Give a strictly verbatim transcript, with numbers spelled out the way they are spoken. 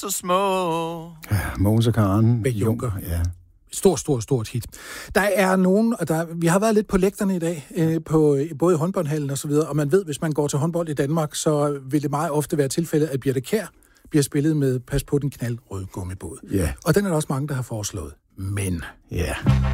så små. Ja, Mogens og Karen. Bæk Juncker. Ja. Stort, stort, stort hit. Der er nogen, og der, vi har været lidt på lægterne i dag, øh, på, både i håndboldhallen og så videre, og man ved, hvis man går til håndbold i Danmark, så vil det meget ofte være tilfældet, at Birthe Kjær bliver spillet med Pas på den knaldrøde gummibåd. Ja. Og den er der også mange, der har foreslået. Men... Ja.